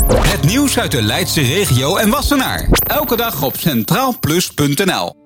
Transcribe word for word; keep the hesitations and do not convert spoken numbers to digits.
Het nieuws uit de Leidse regio en Wassenaar. Elke dag op centraal plus punt n l.